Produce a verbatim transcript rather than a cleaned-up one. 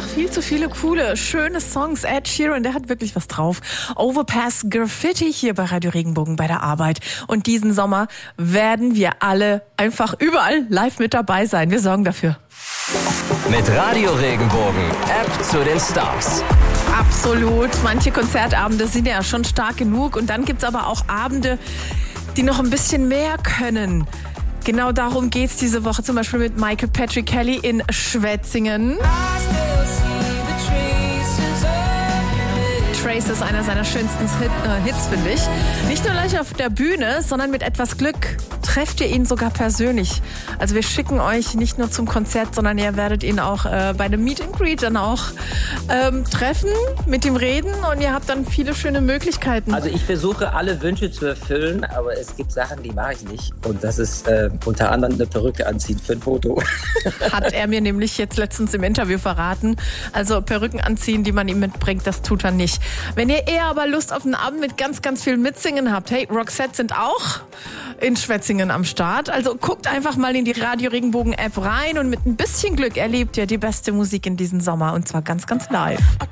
viel zu viele coole, schöne Songs. Ed Sheeran, der hat wirklich was drauf. Overpass Graffiti hier bei Radio Regenbogen bei der Arbeit. Und diesen Sommer werden wir alle einfach überall live mit dabei sein. Wir sorgen dafür. Mit Radio Regenbogen, App zu den Stars. Absolut. Manche Konzertabende sind ja schon stark genug. Und dann gibt's aber auch Abende, die noch ein bisschen mehr können. Genau darum geht's diese Woche, zum Beispiel mit Michael Patrick Kelly in Schwetzingen. Trace ist einer seiner schönsten Hit, äh, Hits, finde ich. Nicht nur gleich auf der Bühne, sondern mit etwas Glück trefft ihr ihn sogar persönlich. Also wir schicken euch nicht nur zum Konzert, sondern ihr werdet ihn auch äh, bei einem Meet and Greet dann auch ähm, treffen, mit ihm reden und ihr habt dann viele schöne Möglichkeiten. Also ich versuche alle Wünsche zu erfüllen, aber es gibt Sachen, die mache ich nicht. Und das ist äh, unter anderem eine Perücke anziehen für ein Foto. Hat er mir nämlich jetzt letztens im Interview verraten. Also Perücken anziehen, die man ihm mitbringt, das tut er nicht. Wenn ihr eher aber Lust auf einen Abend mit ganz, ganz viel Mitsingen habt, hey, Roxette sind auch in Schwetzingen am Start. Also guckt einfach mal in die Radio Regenbogen App rein und mit ein bisschen Glück erlebt ihr die beste Musik in diesem Sommer und zwar ganz, ganz live.